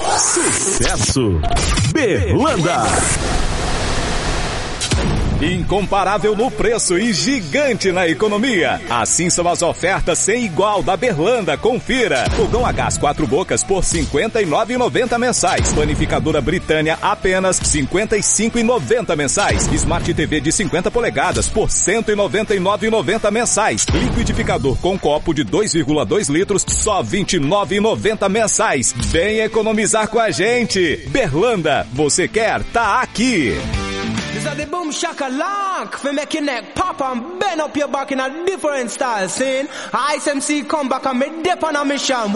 Sucesso. Berlanda. Incomparável no preço e gigante na economia. Assim são as ofertas sem igual da Berlanda. Confira. Fogão a gás 4 bocas por R$ 59,90 mensais. Panificadora Britânia apenas R$ 55,90 mensais. Smart TV de 50 polegadas por R$ 199,90 mensais. Liquidificador com copo de 2,2 litros só R$ 29,90 mensais. Vem economizar com a gente. Berlanda, você quer? Tá aqui. This is the boom shakalak for make your neck pop and bend up your back in a different style, see? ISMC come back and me dip on a mission.